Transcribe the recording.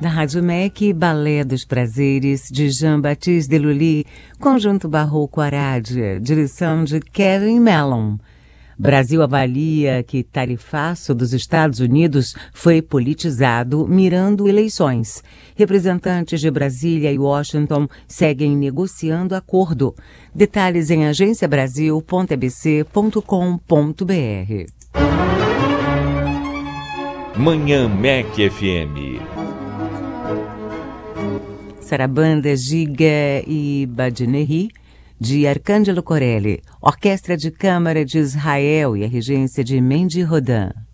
Da Rádio MEC, Balé dos Prazeres, de Jean-Baptiste Delully, Conjunto Barroco Arádia, direção de Kevin Mellon. Brasil avalia que tarifaço dos Estados Unidos foi politizado mirando eleições. Representantes de Brasília e Washington seguem negociando acordo. Detalhes em agenciabrasil.abc.com.br. Manhã MEC FM. Sarabanda Giga e Badineri, de Arcângelo Corelli, Orquestra de Câmara de Israel e a regência de Mendy Rodin.